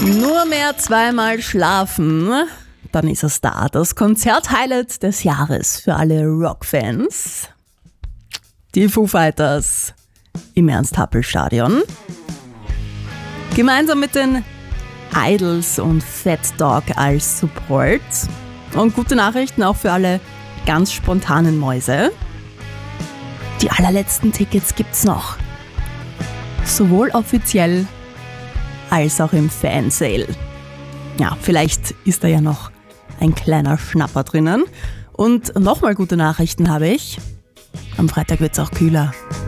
Nur mehr zweimal schlafen, dann ist es da. Das Konzert-Highlight des Jahres für alle Rockfans. Die Foo Fighters im Ernst-Happel-Stadion. Gemeinsam mit den Idols und Fat Dog als Support. Und gute Nachrichten auch für alle ganz spontanen Mäuse. Die allerletzten Tickets gibt's noch. Sowohl offiziell als auch im Fansale. Ja, vielleicht ist da ja noch ein kleiner Schnapper drinnen. Und nochmal gute Nachrichten habe ich. Am Freitag wird's auch kühler.